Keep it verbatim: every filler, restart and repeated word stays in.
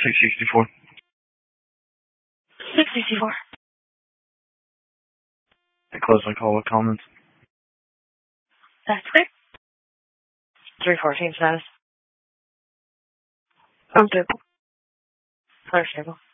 six sixty-four. six sixty-four. I close my call with comments. That's clear. three fourteen status. I'm stable. Clear stable.